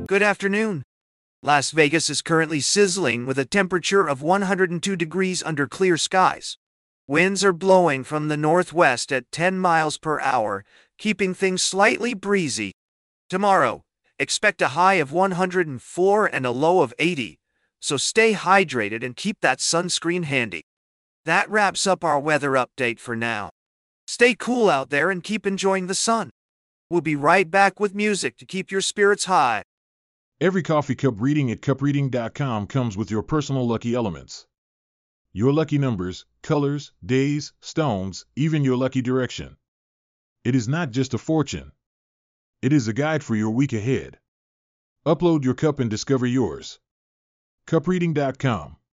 Good afternoon. Las Vegas is currently sizzling with a temperature of 102 degrees under clear skies. Winds are blowing from the northwest at 10 miles per hour, keeping things slightly breezy. Tomorrow, expect a high of 104 and a low of 80, so stay hydrated and keep that sunscreen handy. That wraps up our weather update for now. Stay cool out there and keep enjoying the sun. We'll be right back with music to keep your spirits high. Every coffee cup reading at cupreading.com comes with your personal lucky elements. Your lucky numbers, colors, days, stones, even your lucky direction. It is not just a fortune. It is a guide for your week ahead. Upload your cup and discover yours. cupreading.com